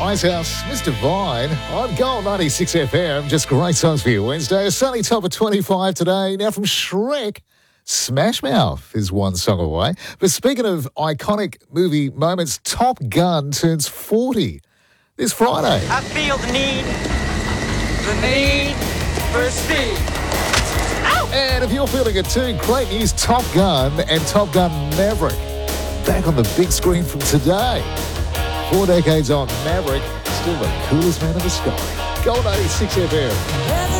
Icehouse, Mr. Vine on Gold 96 FM. Just great songs for you Wednesday. A sunny top of 25 today. Now from Shrek, Smash Mouth is one song away. But speaking of iconic movie moments, Top Gun turns 40 this Friday. I feel the need for speed. And if you're feeling it too, great news, Top Gun and Top Gun Maverick back on the big screen from today. 4 decades on, Maverick, still the coolest man in the sky. Gold 96 FM.